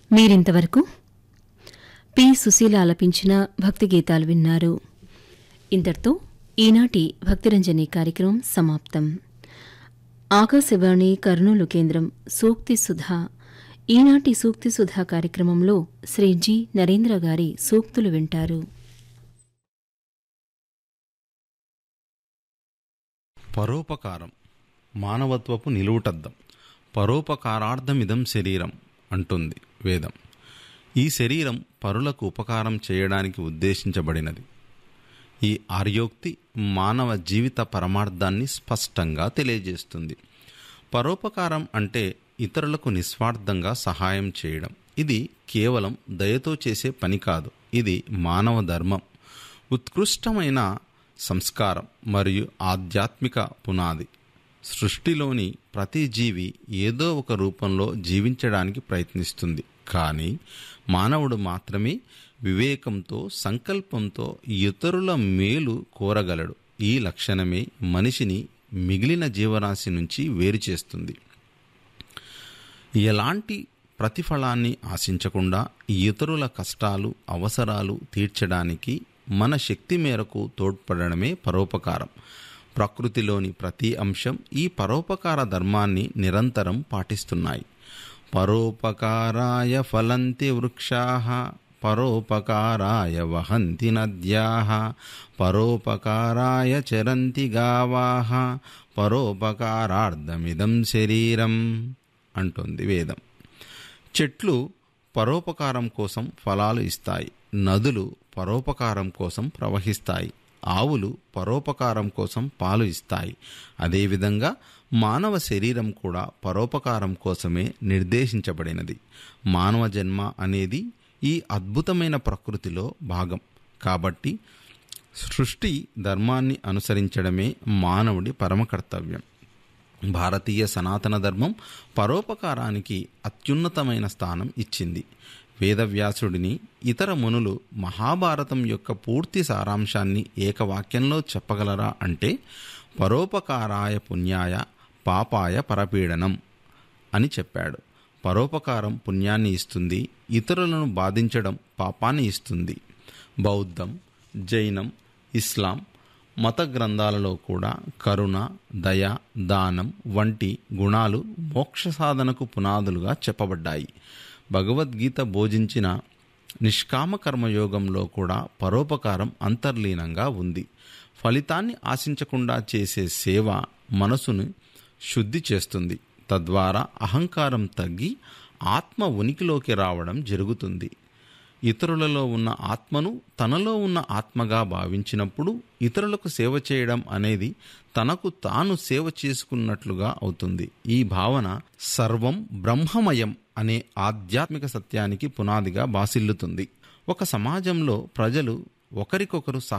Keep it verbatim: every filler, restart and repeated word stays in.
మీరింతవరకు పి సుశీల ఆలపించిన భక్తి గీతాలు విన్నారు. ఇంతటితో ఈనాటి భక్తిరంజని కార్యక్రమం సమాప్తం. ఆకాశవాణి కర్నూలు కేంద్రం సూక్తి సుధా. ఈనాటి సూక్తి సుధా కార్యక్రమంలో శ్రీ జి నరేంద్ర గారి సూక్తులు వింటారు. పరోపకారం మానవత్వపు నిలువుటద్దం. పరోపకారార్థమిదం శరీరం అంటుంది వేదం. ఈ శరీరం పరులకు ఉపకారం చేయడానికి ఉద్దేశించబడినది. ఈ ఆర్యోక్తి మానవ జీవిత పరమార్థాన్ని స్పష్టంగా తెలియజేస్తుంది. పరోపకారం అంటే ఇతరులకు నిస్వార్థంగా సహాయం చేయడం. ఇది కేవలం దయతో చేసే పని కాదు, ఇది మానవ ధర్మం, ఉత్కృష్టమైన సంస్కారం మరియు ఆధ్యాత్మిక పునాది. సృష్టిలోని ప్రతి జీవి ఏదో ఒక రూపంలో జీవించడానికి ప్రయత్నిస్తుంది, కానీ మానవుడు మాత్రమే వివేకంతో, సంకల్పంతో ఇతరుల మేలు కోరగలడు. ఈ లక్షణమే మనిషిని మిగిలిన జీవరాశి నుంచి వేరు చేస్తుంది. ఎలాంటి ప్రతిఫలాన్ని ఆశించకుండా ఇతరుల కష్టాలు, అవసరాలు తీర్చడానికి మన శక్తి మేరకు తోడ్పడడమే పరోపకారం. ప్రకృతిలోని ప్రతి అంశం ఈ పరోపకార ధర్మాన్ని నిరంతరం పాటిస్తున్నాయి. పరోపకారాయ ఫలంతి వృక్షాః, పరోపకారాయ వహంతి నద్యాః, పరోపకారాయ చరంతి గావాః, పరోపకారార్థమిదం శరీరం అంటుంది వేదం. చెట్లు పరోపకారం కోసం ఫలాలు ఇస్తాయి. నదులు పరోపకారం కోసం ప్రవహిస్తాయి. ఆవులు పరోపకారం కోసం పాలు ఇస్తాయి. అదేవిధంగా మానవ శరీరం కూడా పరోపకారం కోసమే నిర్దేశించబడినది. మానవ జన్మ అనేది ఈ అద్భుతమైన ప్రకృతిలో భాగం. కాబట్టి సృష్టి ధర్మాన్ని అనుసరించడమే మానవుడి పరమ కర్తవ్యం. భారతీయ సనాతన ధర్మం పరోపకారానికి అత్యున్నతమైన స్థానం ఇచ్చింది. వేదవ్యాసుడిని ఇతర మునులు మహాభారతం యొక్క పూర్తి సారాంశాన్ని ఏకవాక్యంలో చెప్పగలరా అంటే పరోపకారాయ పుణ్యాయ పాపాయ పరపీడనం అని చెప్పాడు. పరోపకారం పుణ్యాన్ని ఇస్తుంది, ఇతరులను బాధించడం పాపాన్ని ఇస్తుంది. బౌద్ధం, జైనం, ఇస్లాం మత గ్రంథాలలో కూడా కరుణ, దయ, దానం వంటి గుణాలు మోక్ష సాధనకు పునాదులుగా చెప్పబడ్డాయి. భగవద్గీత బోధించిన నిష్కామ కర్మయోగంలో కూడా పరోపకారం అంతర్లీనంగా ఉంది. ఫలితాన్ని ఆశించకుండా చేసే సేవ మనసును శుద్ధి చేస్తుంది. తద్వారా అహంకారం తగ్గి ఆత్మ ఉనికిలోకి రావడం జరుగుతుంది. ఇతరులలో ఉన్న ఆత్మను తనలో ఉన్న ఆత్మగా భావించినప్పుడు ఇతరులకు సేవ చేయడం అనేది తనకు తాను సేవ చేసుకున్నట్లుగా అవుతుంది. ఈ భావన సర్వం బ్రహ్మమయం అనే ఆధ్యాత్మిక సత్యానికి పునాదిగా బాసిల్లుతుంది. ఒక సమాజంలో ప్రజలు ఒకరికొకరు